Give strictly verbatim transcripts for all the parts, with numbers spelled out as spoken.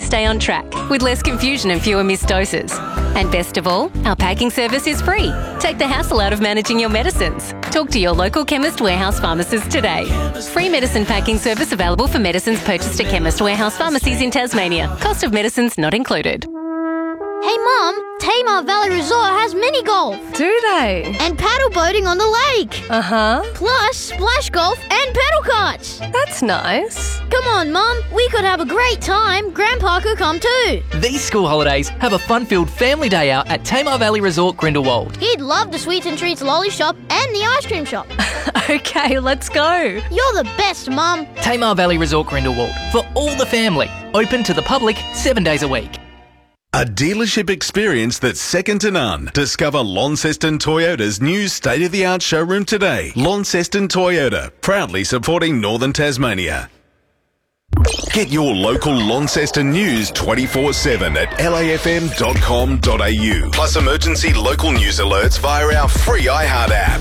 stay on track with less confusion and fewer missed doses. And best of all, our packing service is free. Take the hassle out of managing your medicines. Talk to your local Chemist Warehouse pharmacist today. Free medicine packing service available for medicines purchased at Chemist Warehouse pharmacies in Tasmania. Cost of medicines not included. Hey Mum, Tamar Valley Resort has mini golf. Do they? And paddle boating on the lake. Uh-huh. Plus splash golf and pedal karts. That's nice. Come on Mum, we could have a great time. Grandpa could come too. These school holidays have a fun-filled family day out at Tamar Valley Resort Grindelwald. He'd love the Sweets and Treats lolly shop and the ice cream shop. Okay, let's go. You're the best, Mum. Tamar Valley Resort Grindelwald. For all the family. Open to the public seven days a week. A dealership experience that's second to none. Discover Launceston Toyota's new state-of-the-art showroom today. Launceston Toyota, proudly supporting Northern Tasmania. Get your local Launceston news twenty-four seven at L A F M dot com dot A U. Plus emergency local news alerts via our free iHeart app.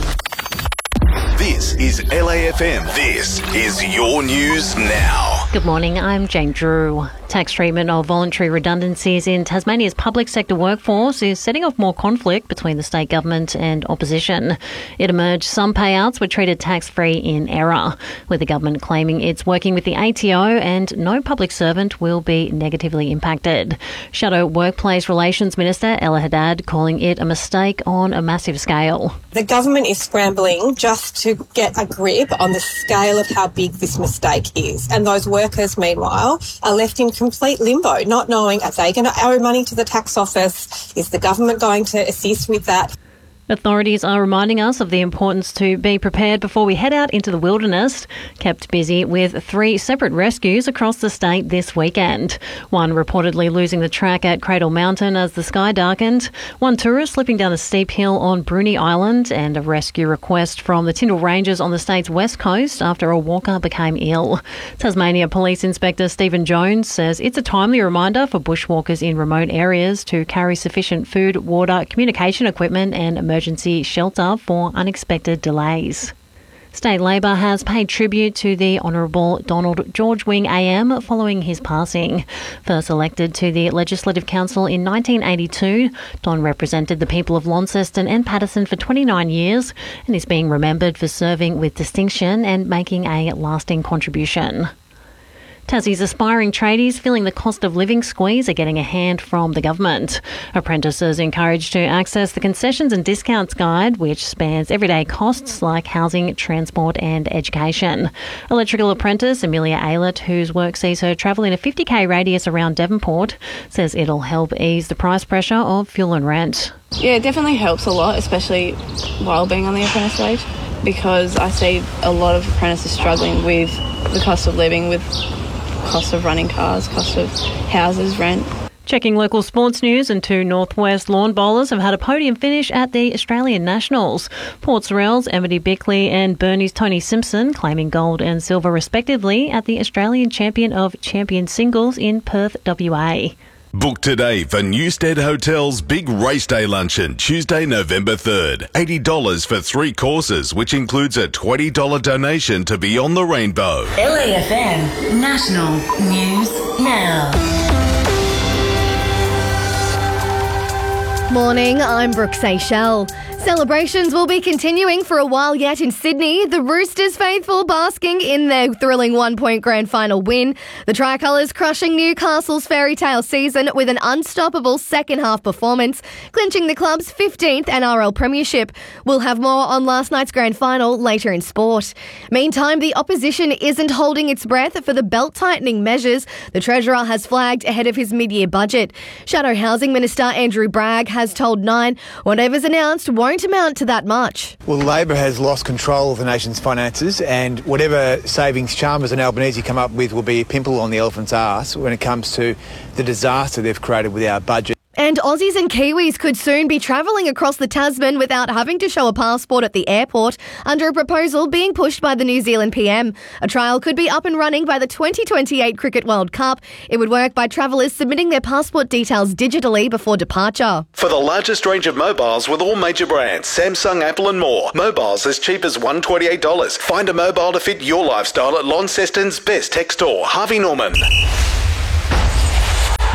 This is L A F M. This is your news now. Good morning, I'm Jane Drew. Tax treatment of voluntary redundancies in Tasmania's public sector workforce is setting off more conflict between the state government and opposition. It emerged some payouts were treated tax-free in error, with the government claiming it's working with the A T O and no public servant will be negatively impacted. Shadow Workplace Relations Minister Ella Haddad calling it a mistake on a massive scale. The government is scrambling just to get a grip on the scale of how big this mistake is. And those workers, meanwhile, are left in complete limbo, not knowing are they going to owe money to the tax office? Is the government going to assist with that? Authorities are reminding us of the importance to be prepared before we head out into the wilderness. Kept busy with three separate rescues across the state this weekend. One reportedly losing the track at Cradle Mountain as the sky darkened. One tourist slipping down a steep hill on Bruny Island, and a rescue request from the Tyndall Rangers on the state's west coast after a walker became ill. Tasmania Police Inspector Stephen Jones says it's a timely reminder for bushwalkers in remote areas to carry sufficient food, water, communication equipment and emergency emergency shelter for unexpected delays. State Labor has paid tribute to the Honourable Donald George Wing A M following his passing. First elected to the Legislative Council in nineteen eighty-two, Don represented the people of Launceston and Paterson for twenty-nine years and is being remembered for serving with distinction and making a lasting contribution. Tassie's aspiring tradies feeling the cost of living squeeze are getting a hand from the government. Apprentices encouraged to access the concessions and discounts guide, which spans everyday costs like housing, transport and education. Electrical apprentice Amelia Aylett, whose work sees her travel in a fifty k radius around Devonport, says it'll help ease the price pressure of fuel and rent. Yeah, it definitely helps a lot, especially while being on the apprentice wage, because I see a lot of apprentices struggling with the cost of living, with cost of running cars, cost of houses, rent. Checking local sports news, and two Northwest lawn bowlers have had a podium finish at the Australian Nationals. Port Sorell's Emily Bickley and Burnie's Tony Simpson claiming gold and silver respectively at the Australian Champion of Champion Singles in Perth, W A. Book today for Newstead Hotel's Big Race Day Luncheon, Tuesday, November third. eighty dollars for three courses, which includes a twenty dollars donation to Beyond the Rainbow. L A F M National News Now. Morning, I'm Brooke Seychelles. Celebrations will be continuing for a while yet in Sydney. The Roosters faithful basking in their thrilling one-point grand final win. The Tricolours crushing Newcastle's fairy tale season with an unstoppable second-half performance, clinching the club's fifteenth N R L premiership. We'll have more on last night's grand final later in sport. Meantime, the opposition isn't holding its breath for the belt-tightening measures the Treasurer has flagged ahead of his mid-year budget. Shadow Housing Minister Andrew Bragg has told Nine whatever's announced won't amount to that much. Well, Labor has lost control of the nation's finances, and whatever savings Chalmers and Albanese come up with will be a pimple on the elephant's arse when it comes to the disaster they've created with our budget. And Aussies and Kiwis could soon be travelling across the Tasman without having to show a passport at the airport under a proposal being pushed by the New Zealand P M. A trial could be up and running by the twenty twenty-eight Cricket World Cup. It would work by travellers submitting their passport details digitally before departure. For the largest range of mobiles with all major brands, Samsung, Apple and more. Mobiles as cheap as one hundred twenty-eight dollars. Find a mobile to fit your lifestyle at Launceston's best tech store, Harvey Norman.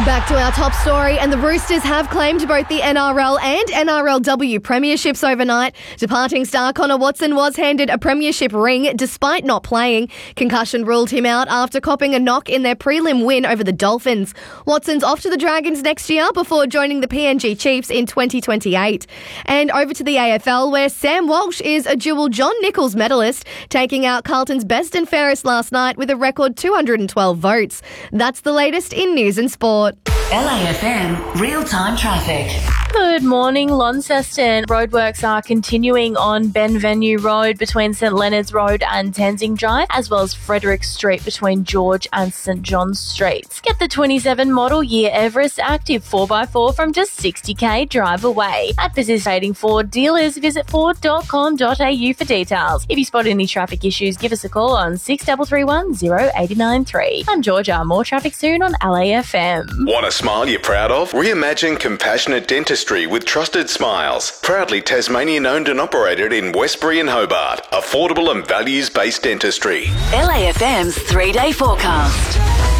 Back to our top story, and the Roosters have claimed both the N R L and N R L W premierships overnight. Departing star Connor Watson was handed a premiership ring despite not playing. Concussion ruled him out after copping a knock in their prelim win over the Dolphins. Watson's off to the Dragons next year before joining the P N G Chiefs in twenty twenty-eight. And over to the A F L, where Sam Walsh is a dual John Nichols medalist, taking out Carlton's best and fairest last night with a record two hundred twelve votes. That's the latest in news and sport. L A F M real-time traffic. Good morning, Launceston. Roadworks are continuing on Benvenue Road between St Leonard's Road and Tenzing Drive, as well as Frederick Street between George and St John Streets. Get the twenty-seven model year Everest Active four by four from just sixty k drive away. At participating Ford dealers, visit ford dot com dot a u for details. If you spot any traffic issues, give us a call on six three three one, zero eight nine three. I'm Georgia. More traffic soon on L A F M. Want a smile you're proud of? Reimagine compassionate dentistry with Trusted Smiles. Proudly Tasmanian owned and operated in Westbury and Hobart. Affordable and values-based dentistry. L A F M's three-day forecast.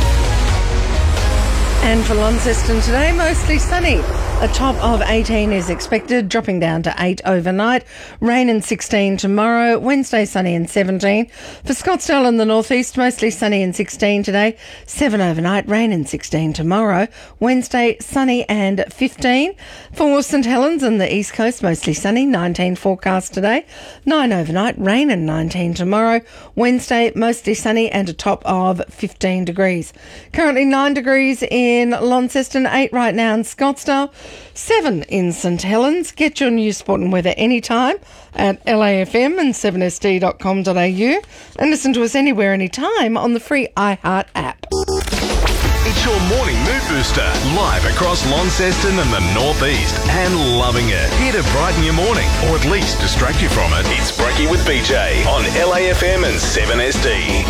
And for Launceston today, mostly sunny. A top of eighteen is expected, dropping down to eight overnight. Rain and sixteen tomorrow. Wednesday, sunny and seventeen. For Scottsdale and the northeast, mostly sunny and sixteen today. seven overnight, rain and sixteen tomorrow. Wednesday, sunny and fifteen. For St Helens and the east coast, mostly sunny, nineteen forecast today. nine overnight, rain and nineteen tomorrow. Wednesday, mostly sunny and a top of fifteen degrees. Currently nine degrees in Launceston, eight right now in Scottsdale, seven in St Helens. Get your news, sport and weather anytime at L A F M and seven S D dot com dot a u and listen to us anywhere, anytime on the free iHeart app. It's your morning mood booster, live across Launceston and the northeast, and loving it. Here to brighten your morning, or at least distract you from it. It's Brekkie with B J on L A F M and seven S D.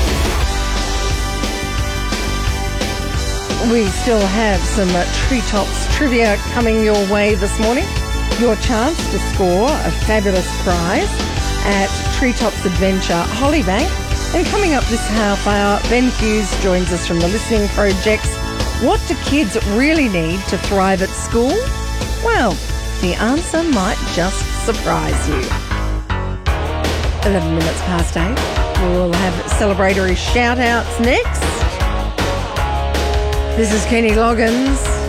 We still have some uh, Treetops trivia coming your way this morning. Your chance to score a fabulous prize at Treetops Adventure Hollybank. And coming up this half hour, Ben Hughes joins us from the Listening Projects. What do kids really need to thrive at school? Well, the answer might just surprise you. eleven minutes past eight. We'll have celebratory shout-outs next. This is Kenny Loggins.